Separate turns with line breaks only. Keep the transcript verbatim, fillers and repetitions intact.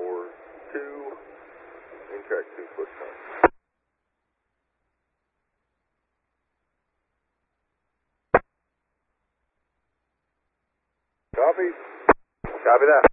four two, in track two, push time. Copy.
Copy that.